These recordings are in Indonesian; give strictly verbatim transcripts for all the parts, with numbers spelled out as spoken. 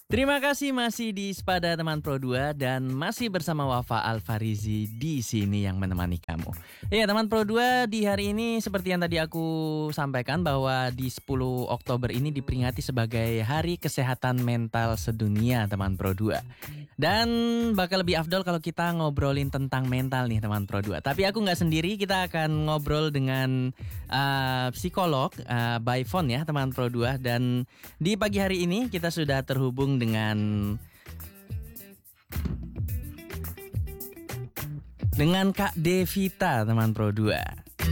Terima kasih masih di Spada Teman Pro dua dan masih bersama Wafa Alfarizi di sini yang menemani kamu. Ya, Teman Pro dua di hari ini seperti yang tadi aku sampaikan bahwa di sepuluh Oktober ini diperingati sebagai Hari Kesehatan Mental Sedunia, Teman Pro dua. Dan bakal lebih afdol kalau kita ngobrolin tentang mental nih, Teman Pro dua. Tapi aku nggak sendiri, kita akan ngobrol dengan uh, psikolog uh, by phone ya, Teman Pro dua. Dan di pagi hari ini kita sudah terhubung dengan dengan Kak Devita, Teman Pro dua.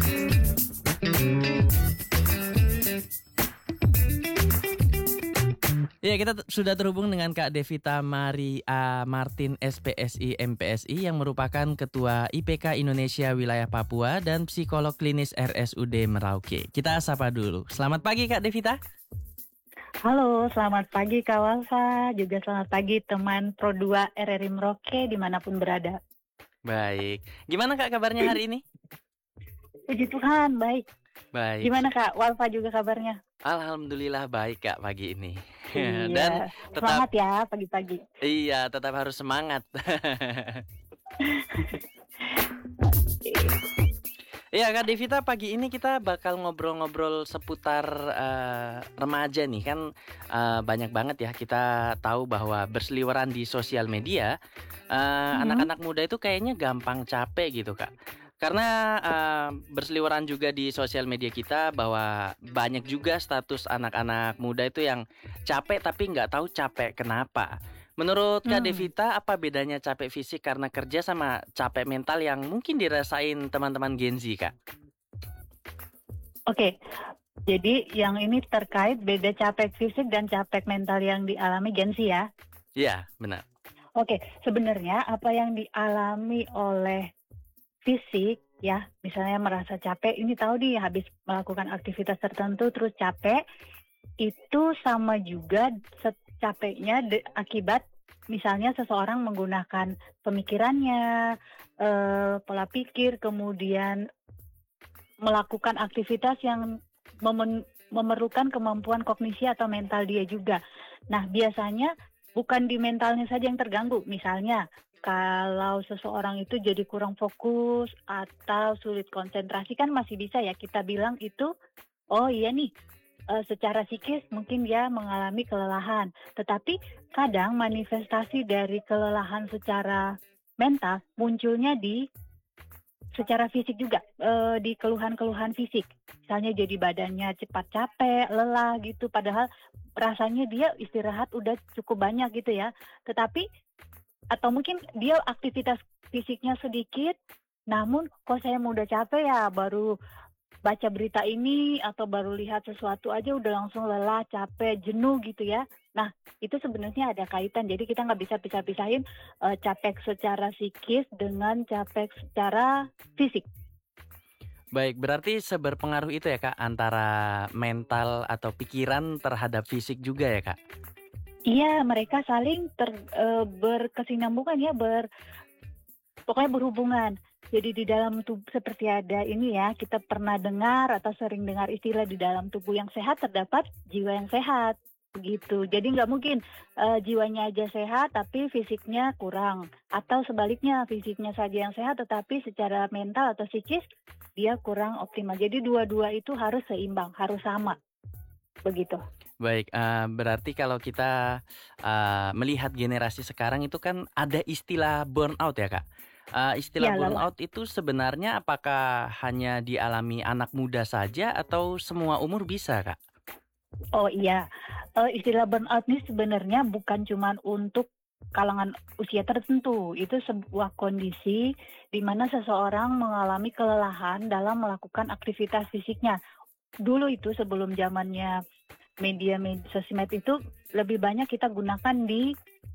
Ya, kita t- sudah terhubung dengan Kak Devita Maria Martin S P S I M P S I yang merupakan Ketua I P K Indonesia Wilayah Papua dan Psikolog Klinis R S U D Merauke. Kita sapa dulu. Selamat pagi Kak Devita. Halo, selamat pagi Kak Wafa, juga selamat pagi teman Pro dua R R I Merauke dimanapun berada. Baik, gimana Kak kabarnya hari ini? Puji Tuhan, baik. Baik. Gimana Kak, Wafa juga kabarnya? Alhamdulillah baik Kak pagi ini. Iya, Dan tetap semangat ya pagi-pagi. Iya, tetap harus semangat. Iya Kak Devita, pagi ini kita bakal ngobrol-ngobrol seputar uh, remaja nih. Kan uh, banyak banget ya kita tahu bahwa berseliweran di sosial media, uh, Mhm. anak-anak muda itu kayaknya gampang capek gitu Kak. Karena uh, berseliweran juga di sosial media kita bahwa banyak juga status anak-anak muda itu yang capek tapi nggak tahu capek kenapa. Menurut Kak Hmm. Devita, apa bedanya capek fisik karena kerja sama capek mental yang mungkin dirasain teman-teman Gen Z, Kak? Oke, jadi yang ini terkait beda capek fisik dan capek mental yang dialami Gen Z ya. Iya, benar. Oke, sebenarnya apa yang dialami oleh fisik ya, misalnya merasa capek, ini tahu nih habis melakukan aktivitas tertentu terus capek, itu sama juga se- capeknya de- akibat misalnya seseorang menggunakan pemikirannya, eh, pola pikir, kemudian melakukan aktivitas yang memen- memerlukan kemampuan kognisi atau mental dia juga. Nah, biasanya bukan di mentalnya saja yang terganggu. Misalnya, kalau seseorang itu jadi kurang fokus atau sulit konsentrasi kan masih bisa ya kita bilang itu, oh iya nih, eh, secara psikis mungkin dia mengalami kelelahan. Tetapi kadang manifestasi dari kelelahan secara mental munculnya di secara fisik juga, eh, di keluhan-keluhan fisik. Misalnya jadi badannya cepat capek, lelah gitu, padahal rasanya dia istirahat udah cukup banyak gitu ya. Tetapi, atau mungkin dia aktivitas fisiknya sedikit, namun kok saya mudah capek ya, baru baca berita ini atau baru lihat sesuatu aja udah langsung lelah, capek, jenuh gitu ya. Nah, itu sebenarnya ada kaitan. Jadi kita nggak bisa pisah-pisahin eh, capek secara psikis dengan capek secara fisik. Baik, berarti seberpengaruh itu ya, Kak, antara mental atau pikiran terhadap fisik juga ya, Kak? Iya, mereka saling ter, eh, berkesinambungan ya, ber, pokoknya berhubungan. Jadi di dalam tubuh seperti ada ini ya, kita pernah dengar atau sering dengar istilah di dalam tubuh yang sehat terdapat jiwa yang sehat. Begitu. Jadi nggak mungkin eh, jiwanya aja sehat tapi fisiknya kurang. Atau sebaliknya, fisiknya saja yang sehat tetapi secara mental atau psikis dia kurang optimal. Jadi dua-dua itu harus seimbang, harus sama. Begitu. Baik, eh, berarti kalau kita eh, melihat generasi sekarang itu kan ada istilah burnout ya, Kak? Eh, istilah Ya, lelah. burnout itu sebenarnya apakah hanya dialami anak muda saja atau semua umur bisa, Kak? Oh iya, Eh, istilah burnout ini sebenarnya bukan cuma untuk kalangan usia tertentu. Itu sebuah kondisi di mana seseorang mengalami kelelahan dalam melakukan aktivitas fisiknya. Dulu itu sebelum zamannya media-media sosmed itu lebih banyak kita gunakan di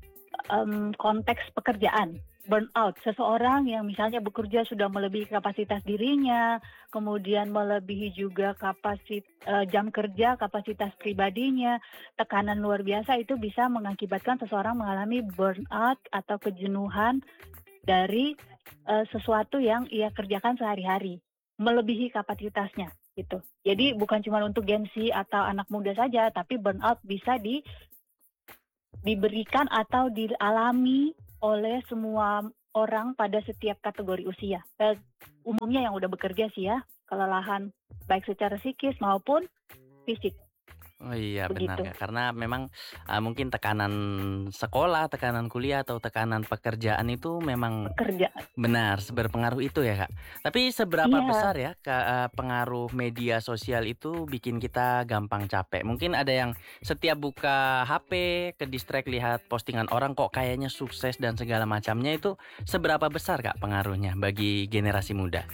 em, konteks pekerjaan. Burnout, seseorang yang misalnya bekerja sudah melebihi kapasitas dirinya, kemudian melebihi juga kapasitas jam kerja, kapasitas pribadinya, tekanan luar biasa itu bisa mengakibatkan seseorang mengalami burnout atau kejenuhan dari eh, sesuatu yang ia kerjakan sehari-hari, melebihi kapasitasnya gitu. Jadi bukan cuma untuk Gen Z atau anak muda saja, tapi burnout bisa di diberikan atau dialami oleh semua orang pada setiap kategori usia. Eh, umumnya yang udah bekerja sih ya, kelelahan baik secara psikis maupun fisik, Oh iya benar begitu. Kak, karena memang, eee, mungkin tekanan sekolah, tekanan kuliah, atau tekanan pekerjaan itu memang Pekerja. benar berpengaruh itu ya Kak. Tapi seberapa Iya, besar ya Kak, eee, pengaruh media sosial itu bikin kita gampang capek? Mungkin ada yang setiap buka H P ke-distract lihat postingan orang kok kayaknya sukses dan segala macamnya, itu seberapa besar Kak pengaruhnya bagi generasi muda?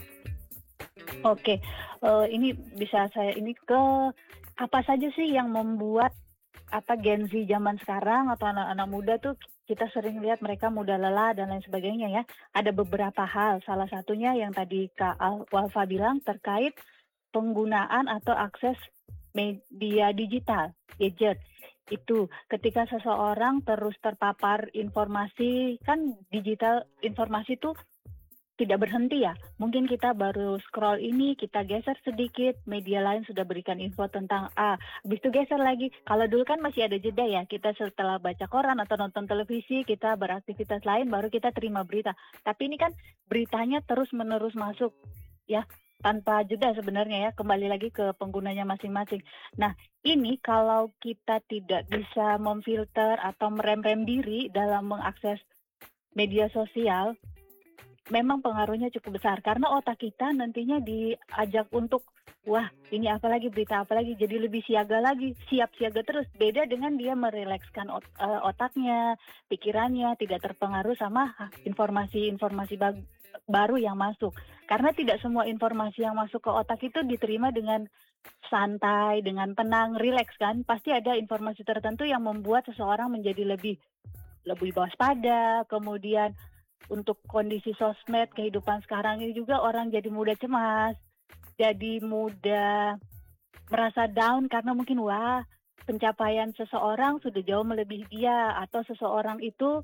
oke. Eh, ini bisa saya ini ke apa saja sih yang membuat apa Gen Z zaman sekarang atau anak-anak muda tuh kita sering lihat mereka mudah lelah dan lain sebagainya ya. Ada beberapa hal, salah satunya yang tadi Kak Al- Walfa bilang terkait penggunaan atau akses media digital, gadget. Itu ketika seseorang terus terpapar informasi, kan digital informasi tuh tidak berhenti ya. Mungkin kita baru scroll ini, kita geser sedikit, media lain sudah berikan info tentang A. Habis itu geser lagi. Kalau dulu kan masih ada jeda ya. Kita setelah baca koran atau nonton televisi, kita beraktivitas lain, baru kita terima berita. Tapi ini kan beritanya terus-menerus masuk ya. Tanpa jeda sebenarnya ya. Kembali lagi ke penggunanya masing-masing. Nah, ini kalau kita tidak bisa memfilter atau merem-rem diri dalam mengakses media sosial, memang pengaruhnya cukup besar karena otak kita nantinya diajak untuk wah ini apa lagi berita apa lagi jadi lebih siaga lagi siap siaga terus beda dengan dia merilekskan ot- eh, otaknya pikirannya tidak terpengaruh sama ah, informasi-informasi bag- baru yang masuk karena tidak semua informasi yang masuk ke otak itu diterima dengan santai dengan tenang rileks kan pasti ada informasi tertentu yang membuat seseorang menjadi lebih lebih waspada kemudian untuk kondisi sosmed kehidupan sekarang ini juga orang jadi mudah cemas, jadi mudah merasa down karena mungkin wah pencapaian seseorang sudah jauh melebihi dia atau seseorang itu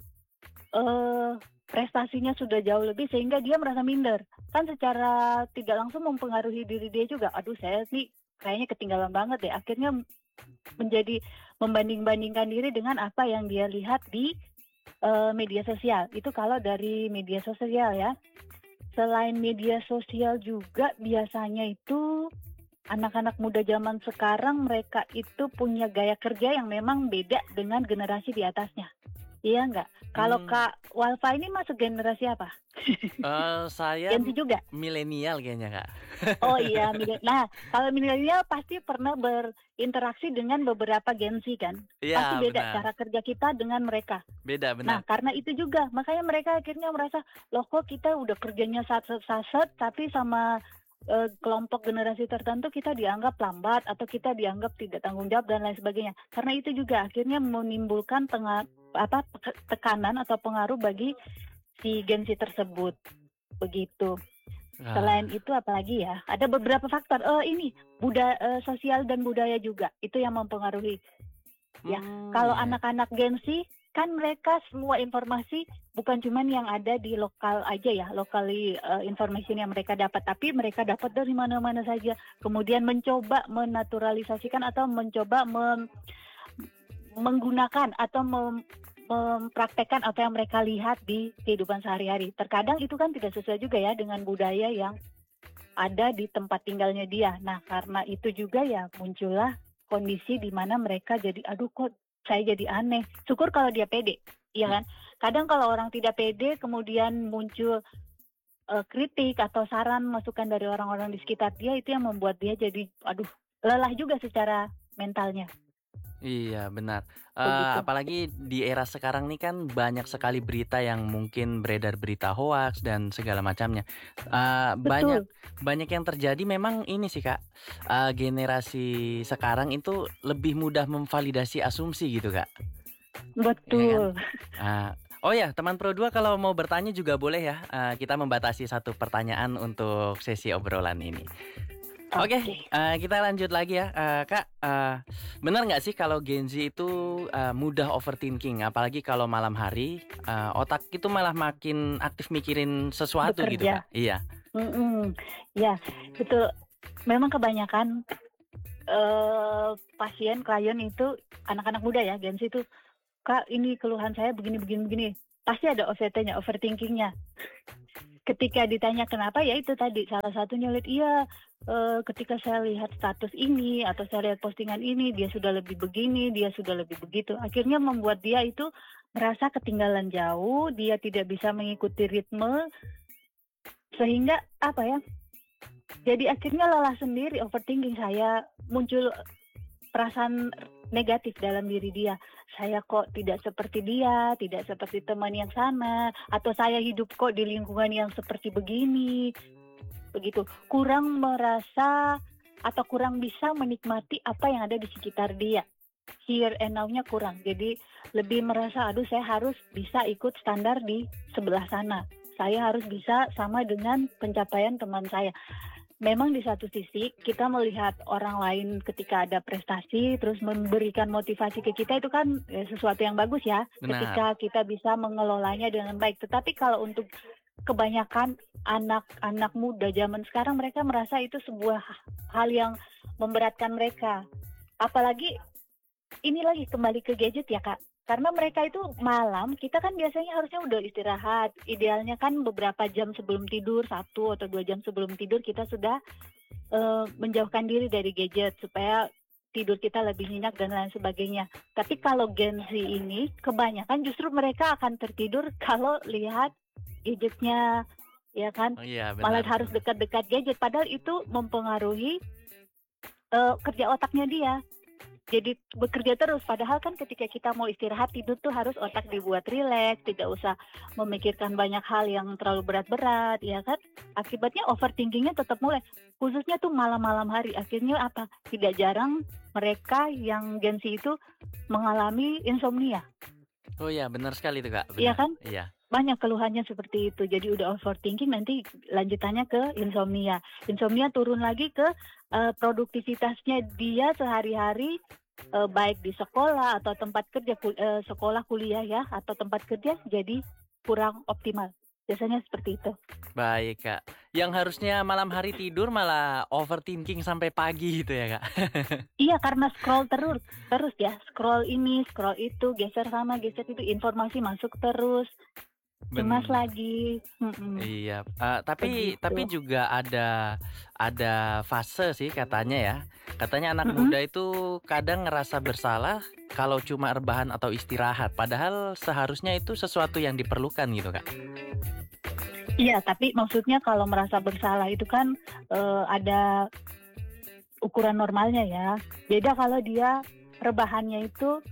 eh, prestasinya sudah jauh lebih sehingga dia merasa minder. Kan secara tidak langsung mempengaruhi diri dia juga. Aduh saya sih kayaknya ketinggalan banget deh. Akhirnya menjadi membanding-bandingkan diri dengan apa yang dia lihat di eh, media sosial. Itu kalau dari media sosial ya. Selain media sosial juga biasanya itu anak-anak muda zaman sekarang mereka itu punya gaya kerja yang memang beda dengan generasi di atasnya. Iya nggak? Kalau Mmm, Kak Walfa ini masuk generasi apa? eee, saya Gen Z juga? milenial kayaknya Kak. Oh iya, mile- nah kalau milenial pasti pernah berinteraksi dengan beberapa Gen Z kan? Pasti Iya beda benar, cara kerja kita dengan mereka. beda Nah, benar. karena itu juga, makanya mereka akhirnya merasa, loh kok kita udah kerjanya saset-saset, tapi sama eh, kelompok generasi tertentu kita dianggap lambat atau kita dianggap tidak tanggung jawab dan lain sebagainya. Karena itu juga akhirnya menimbulkan tenga- apa pe- tekanan atau pengaruh bagi si Gen Z tersebut. Begitu. Selain Wah, itu apalagi ya? Ada beberapa faktor. Oh ini budaya sosial dan budaya juga itu yang mempengaruhi. Ya, mmm, kalau iya. anak-anak Gen Z kan mereka semua informasi bukan cuman yang ada di lokal aja ya, locally uh, information yang mereka dapat, tapi mereka dapat dari mana-mana saja. Kemudian mencoba menaturalisasikan atau mencoba mem- menggunakan atau mem- mempraktekkan apa yang mereka lihat di kehidupan sehari-hari. Terkadang itu kan tidak sesuai juga ya dengan budaya yang ada di tempat tinggalnya dia. Nah, karena itu juga ya muncullah kondisi di mana mereka jadi, aduh kok saya jadi aneh. Syukur kalau dia pede, iya kan? Kadang kalau orang tidak pede, kemudian muncul eh, kritik atau saran, masukan dari orang-orang di sekitar dia, itu yang membuat dia jadi, aduh, lelah juga secara mentalnya. Iya benar, eee, Begitu. apalagi di era sekarang nih kan banyak sekali berita yang mungkin beredar berita hoaks dan segala macamnya, eee, banyak Betul, banyak yang terjadi memang ini sih Kak, eee, generasi sekarang itu lebih mudah memvalidasi asumsi gitu Kak, ya kan? betul. Eee, oh ya teman Pro dua kalau mau bertanya juga boleh ya, eee, kita membatasi satu pertanyaan untuk sesi obrolan ini. Oke, Oke. eee, kita lanjut lagi ya, eee, Kak, eee, bener nggak sih kalau Gen Z itu, eee, mudah overthinking? Apalagi kalau malam hari, eee, otak itu malah makin aktif mikirin sesuatu gitu, Bekerja. Kak? Iya. Mm-mm. Ya, betul. Memang kebanyakan eh pasien klien itu anak-anak muda ya Gen Z itu Kak, ini keluhan saya begini begini begini. Pasti ada O V T-nya, overthinking-nya. Ketika ditanya kenapa, ya itu tadi salah satunya lihat iya eh, ketika saya lihat status ini atau saya lihat postingan ini dia sudah lebih begini, dia sudah lebih begitu. Akhirnya membuat dia itu merasa ketinggalan jauh, dia tidak bisa mengikuti ritme sehingga apa ya? Jadi akhirnya lelah sendiri, overthinking, saya muncul perasaan negatif dalam diri dia. Saya kok tidak seperti dia, tidak seperti teman yang sana, atau saya hidup kok di lingkungan yang seperti begini. Begitu. Kurang merasa atau kurang bisa menikmati apa yang ada di sekitar dia. Here and now-nya kurang. Jadi lebih merasa aduh saya harus bisa ikut standar di sebelah sana. Saya harus bisa sama dengan pencapaian teman saya. Memang di satu sisi kita melihat orang lain ketika ada prestasi terus memberikan motivasi ke kita itu kan eh, sesuatu yang bagus ya. Benar. Ketika kita bisa mengelolanya dengan baik. Tetapi kalau untuk kebanyakan anak-anak muda zaman sekarang mereka merasa itu sebuah hal yang memberatkan mereka. Apalagi ini lagi kembali ke gadget ya Kak. Karena mereka itu malam, kita kan biasanya harusnya udah istirahat. Idealnya kan beberapa jam sebelum tidur, satu atau dua jam sebelum tidur kita sudah uh, menjauhkan diri dari gadget supaya tidur kita lebih nyenyak dan lain sebagainya. Tapi kalau Gen Z ini, kebanyakan justru mereka akan tertidur kalau lihat gadgetnya, ya kan? Oh iya, Malah benar. harus dekat-dekat gadget, padahal itu mempengaruhi uh, kerja otaknya dia. Jadi bekerja terus, padahal kan ketika kita mau istirahat tidur tuh harus otak dibuat rileks, tidak usah memikirkan banyak hal yang terlalu berat-berat, ya kan? Akibatnya overthinkingnya tetap mulai, khususnya tuh malam-malam hari. Akhirnya apa? Tidak jarang mereka yang Gen Z itu mengalami insomnia. Oh iya, benar sekali itu Kak. Benar. Iya kan? Iya. Banyak keluhannya seperti itu. Jadi udah overthinking nanti lanjutannya ke insomnia. Insomnia turun lagi ke uh, produktivitasnya dia sehari-hari uh, baik di sekolah atau tempat kerja, kul- uh, sekolah kuliah ya atau tempat kerja jadi kurang optimal. Biasanya seperti itu. Baik Kak. Yang harusnya malam hari tidur malah overthinking sampai pagi gitu ya Kak. Iya, karena scroll terus, terus ya, scroll ini, scroll itu, geser sana, geser itu, informasi masuk terus. Cemas Ben- lagi. Mm-mm. Iya, uh, tapi Begitu. tapi juga ada ada fase sih katanya ya. Katanya anak Mm-mm. muda itu kadang ngerasa bersalah kalau cuma rebahan atau istirahat. Padahal seharusnya itu sesuatu yang diperlukan gitu Kak. Iya, tapi maksudnya kalau merasa bersalah itu kan eh, ada ukuran normalnya ya. Beda kalau dia rebahannya itu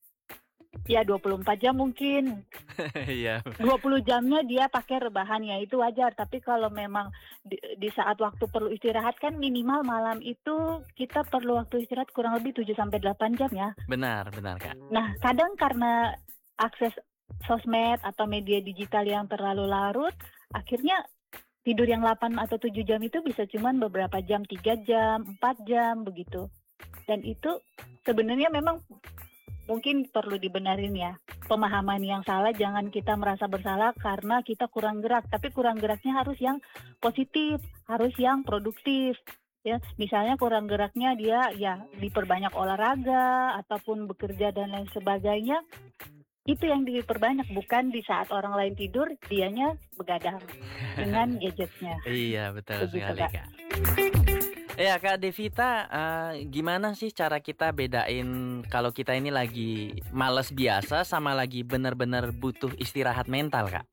ya dua puluh empat jam mungkin. Iya. dua puluh jamnya dia pakai rebahan ya itu wajar. Tapi kalau memang di, di saat waktu perlu istirahat kan minimal malam itu kita perlu waktu istirahat kurang lebih tujuh sampai delapan jam ya. Benar, benar Kak. Nah, kadang karena akses sosmed atau media digital yang terlalu larut, akhirnya tidur yang delapan atau tujuh jam itu bisa cuman beberapa jam, tiga jam, empat jam begitu. Dan itu sebenarnya memang mungkin perlu dibenarin ya. Pemahaman yang salah, jangan kita merasa bersalah karena kita kurang gerak, tapi kurang geraknya harus yang positif, harus yang produktif. Ya, misalnya kurang geraknya dia ya diperbanyak olahraga ataupun bekerja dan lain sebagainya. Itu yang diperbanyak, bukan di saat orang lain tidur dianya begadang dengan gadgetnya. Iya, betul Begitu, sekali Kak. Kak. Ya Kak Devita, eh, gimana sih cara kita bedain kalau kita ini lagi males biasa sama lagi benar-benar butuh istirahat mental Kak?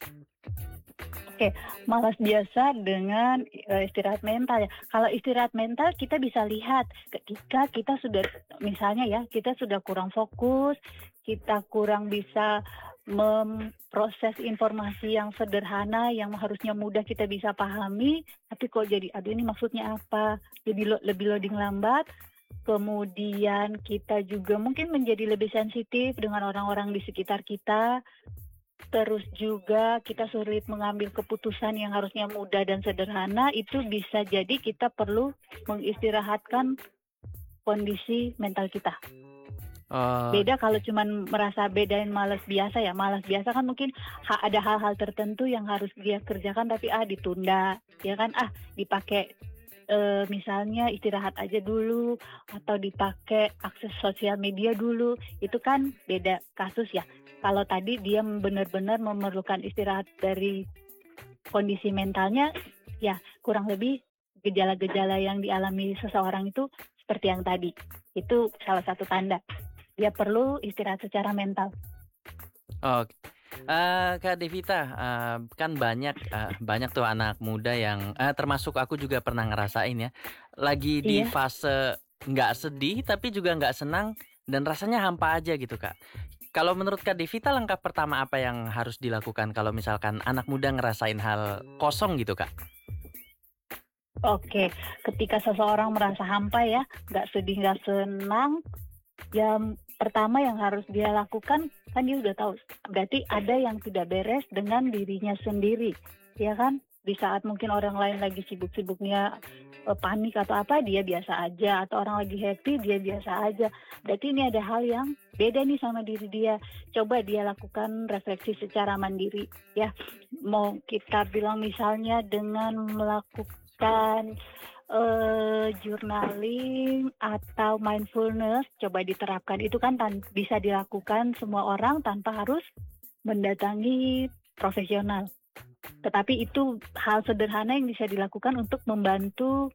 Malas biasa dengan uh, istirahat mental ya. Kalau istirahat mental kita bisa lihat ketika kita sudah misalnya ya, kita sudah kurang fokus, kita kurang bisa memproses informasi yang sederhana yang harusnya mudah kita bisa pahami, tapi kok jadi aduh ini maksudnya apa? Jadi lo, lebih loading lambat. Kemudian kita juga mungkin menjadi lebih sensitif dengan orang-orang di sekitar kita. Terus juga kita sulit mengambil keputusan yang harusnya mudah dan sederhana, itu bisa jadi kita perlu mengistirahatkan kondisi mental kita. Oh, Beda kalau cuman merasa bedain malas biasa ya. Malas biasa kan mungkin ha- ada hal-hal tertentu yang harus dia kerjakan tapi ah ditunda, ya kan, ah dipakai eee, misalnya istirahat aja dulu atau dipakai akses sosial media dulu, itu kan beda kasus ya. Kalau tadi dia benar-benar memerlukan istirahat dari kondisi mentalnya, ya kurang lebih gejala-gejala yang dialami seseorang itu seperti yang tadi. Itu salah satu tanda, dia perlu istirahat secara mental. Oke. Eee, Kak Devita, eee, kan banyak, eee, banyak tuh anak muda yang eee, termasuk aku juga pernah ngerasain ya, lagi di Iya. fase nggak sedih tapi juga nggak senang dan rasanya hampa aja gitu, Kak. Kalau menurut Kak Devita langkah pertama apa yang harus dilakukan kalau misalkan anak muda ngerasain hal kosong gitu, Kak? Oke, ketika seseorang merasa hampa ya, nggak sedih, nggak senang, yang pertama yang harus dia lakukan, kan dia udah tahu, berarti ada yang tidak beres dengan dirinya sendiri, ya kan? Di saat mungkin orang lain lagi sibuk-sibuknya eh, panik atau apa, dia biasa aja, atau orang lagi happy, dia biasa aja. Berarti ini ada hal yang beda nih sama diri dia. Coba dia lakukan refleksi secara mandiri, ya. Mau kita bilang misalnya dengan melakukan Eee, journaling atau mindfulness coba diterapkan, itu kan tan bisa dilakukan semua orang tanpa harus mendatangi profesional. Tetapi itu hal sederhana yang bisa dilakukan untuk membantu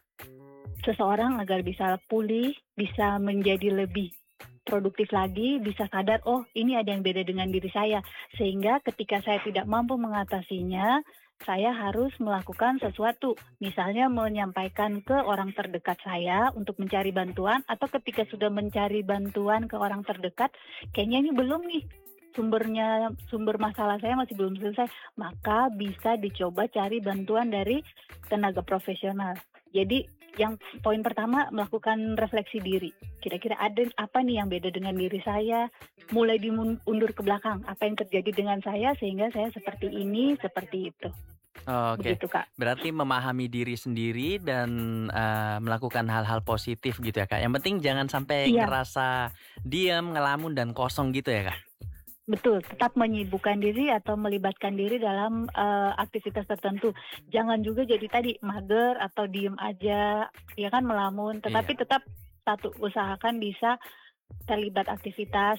seseorang agar bisa pulih, bisa menjadi lebih produktif lagi, bisa sadar, "Oh, ini ada yang beda dengan diri saya." Sehingga ketika saya tidak mampu mengatasinya, saya harus melakukan sesuatu. Misalnya menyampaikan ke orang terdekat saya untuk mencari bantuan, atau ketika sudah mencari bantuan ke orang terdekat, kayaknya ini belum nih, sumbernya sumber masalah saya masih belum selesai, maka bisa dicoba cari bantuan dari tenaga profesional. Jadi yang poin pertama melakukan refleksi diri. Kira-kira ada apa nih yang beda dengan diri saya? Mulai dimundur ke belakang. Apa yang terjadi dengan saya sehingga saya seperti ini, seperti itu. Oke, Begitu, Kak. berarti memahami diri sendiri dan, eee, melakukan hal-hal positif gitu ya, Kak? Yang penting jangan sampai Iya, ngerasa diam, ngelamun, dan kosong gitu ya, Kak? betul. Tetap menyibukkan diri atau melibatkan diri dalam eh, aktivitas tertentu. Jangan juga jadi tadi mager atau diem aja, ya kan melamun. Iya. Tetapi tetap satu usahakan bisa terlibat aktivitas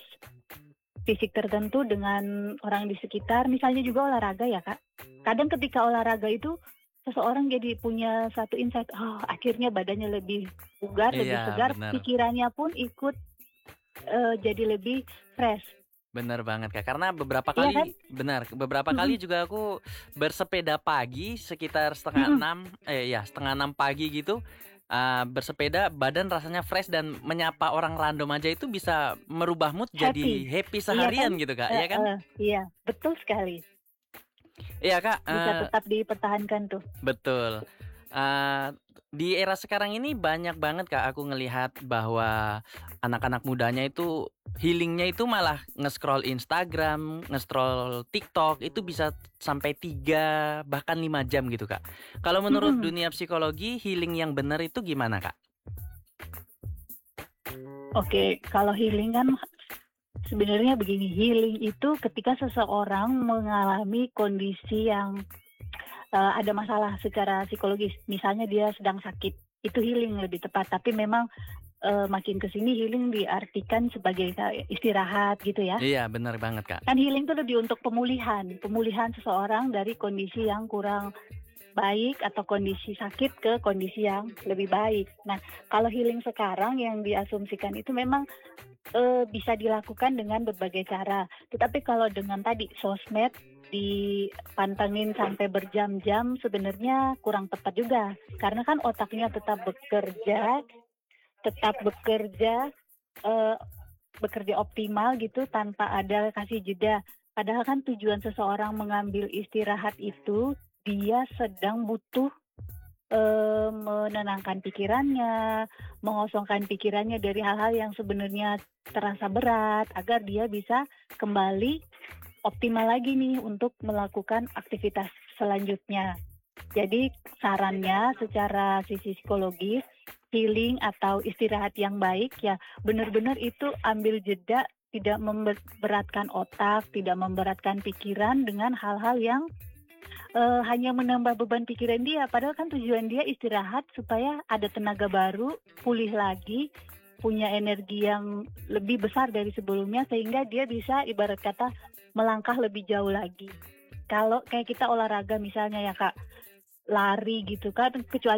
fisik tertentu dengan orang di sekitar, misalnya juga olahraga ya Kak. Kadang ketika olahraga itu seseorang jadi punya satu insight, oh akhirnya badannya lebih bugar, lebih Iya, segar, bener. pikirannya pun ikut eh, jadi lebih fresh. Bener banget, Kak. Karena beberapa Iya kan? kali benar, beberapa kali Mm-mm, juga aku bersepeda pagi sekitar setengah mm-mm. enam, eh ya setengah enam pagi gitu, eee, bersepeda badan rasanya fresh dan menyapa orang random aja itu bisa merubah mood Happy, jadi happy iya kan? seharian gitu, Kak, Eh, iya kan? eh, iya, betul sekali. Iya, Kak, Bisa eee, tetap dipertahankan tuh. betul. Eee, di era sekarang ini banyak banget, Kak, aku ngelihat bahwa anak-anak mudanya itu healing-nya itu malah nge-scroll Instagram, nge-scroll TikTok, itu bisa sampai tiga bahkan lima jam gitu, Kak. Kalau menurut Mm-mm. dunia psikologi, healing yang benar itu gimana, Kak? Oke, kalau healing kan sebenarnya begini, healing itu ketika seseorang mengalami kondisi yang eh, ada masalah secara psikologis. Misalnya dia sedang sakit, itu healing lebih tepat. Tapi memang eh, makin ke sini healing diartikan sebagai kayak istirahat gitu ya. Iya, benar banget, Kak. Kan healing itu lebih untuk pemulihan, pemulihan seseorang dari kondisi yang kurang baik atau kondisi sakit ke kondisi yang lebih baik. Nah, kalau healing sekarang yang diasumsikan itu memang eh, bisa dilakukan dengan berbagai cara. Tetapi kalau dengan tadi sosmed dipantengin sampai berjam-jam sebenarnya kurang tepat juga. Karena kan otaknya tetap bekerja, tetap bekerja, eh, bekerja optimal gitu tanpa ada kasih jeda. Padahal kan tujuan seseorang mengambil istirahat itu dia sedang butuh eh, menenangkan pikirannya, mengosongkan pikirannya dari hal-hal yang sebenarnya terasa berat agar dia bisa kembali optimal lagi nih untuk melakukan aktivitas selanjutnya. Jadi sarannya secara sisi psikologis, healing atau istirahat yang baik ya benar-benar itu ambil jeda, tidak memberatkan otak, tidak memberatkan pikiran dengan hal-hal yang eh, hanya menambah beban pikiran dia. Padahal kan tujuan dia istirahat supaya ada tenaga baru, pulih lagi, punya energi yang lebih besar dari sebelumnya sehingga dia bisa ibarat kata melangkah lebih jauh lagi. Kalau kayak kita olahraga misalnya ya Kak, lari gitu kan, kecuali